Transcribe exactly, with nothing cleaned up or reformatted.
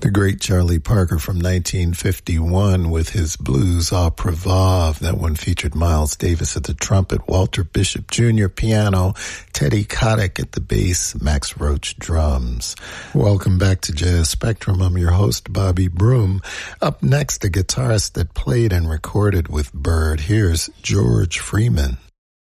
The great Charlie Parker from nineteen fifty-one with his blues opera Vav. That one featured Miles Davis at the trumpet, Walter Bishop Junior piano, Teddy Kotick at the bass, Max Roach drums. Welcome back to Jazz Spectrum. I'm your host, Bobby Broom. Up next, a guitarist that played and recorded with Bird. Here's George Freeman.